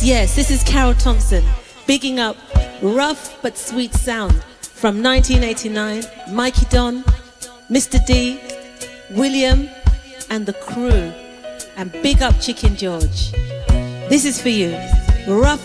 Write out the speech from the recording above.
Yes, this is Carol Thompson, bigging up Rough But Sweet Sound from 1989, Mikey Don, Mr. D, William, and the crew. And big up Chicken George. This is for you. Rough